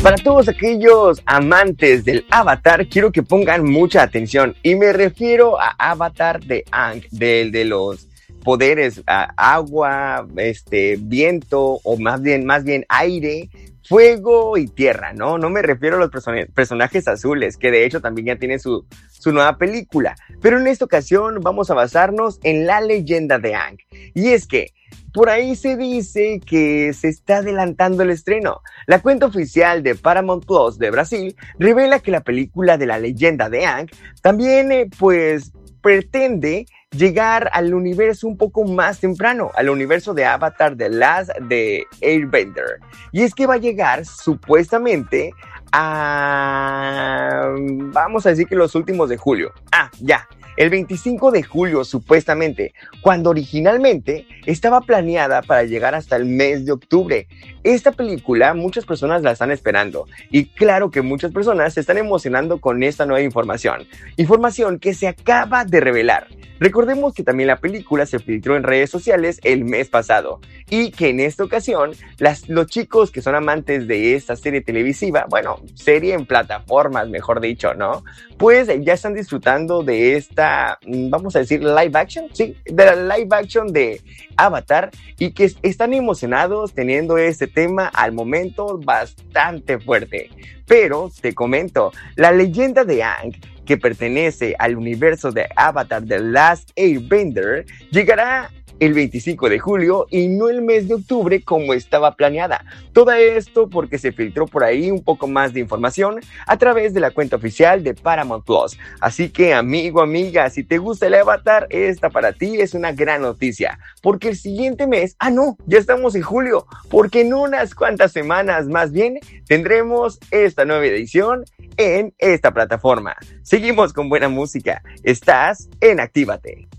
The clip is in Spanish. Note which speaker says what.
Speaker 1: Para todos aquellos amantes del Avatar, quiero que pongan mucha atención. Y me refiero a Avatar de Aang, del de los poderes, agua, viento, o más bien aire, fuego y tierra, ¿no? No me refiero a los personajes azules, que de hecho también ya tiene su nueva película. Pero en esta ocasión vamos a basarnos en la leyenda de Aang. Y es que por ahí se dice que se está adelantando el estreno. La cuenta oficial de Paramount Plus de Brasil revela que la película de la leyenda de Aang también, pretende llegar al universo un poco más temprano, al universo de Avatar The Last de Airbender. Y es que va a llegar supuestamente vamos a decir que los últimos de julio. El 25 de julio, supuestamente, cuando originalmente estaba planeada para llegar hasta el mes de octubre. Esta película, muchas personas la están esperando. Y claro que muchas personas se están emocionando con esta nueva información. Información que se acaba de revelar. Recordemos que también la película se filtró en redes sociales el mes pasado. Y que en esta ocasión, los chicos que son amantes de esta serie televisiva, serie en plataformas, mejor dicho, ¿no? Pues ya están disfrutando de esta, vamos a decir, live action, sí, de la live action de Avatar, y que están emocionados teniendo este tema al momento bastante fuerte. Pero te comento, la leyenda de Aang, que pertenece al universo de Avatar The Last Airbender, llegará el 25 de julio y no el mes de octubre como estaba planeada. Todo esto porque se filtró por ahí un poco más de información a través de la cuenta oficial de Paramount Plus. Así que amigo, amiga, si te gusta el Avatar, esta para ti es una gran noticia, porque el siguiente mes, ya estamos en julio, porque en unas cuantas semanas más bien tendremos esta nueva edición en esta plataforma. Seguimos con buena música. Estás en Actívate.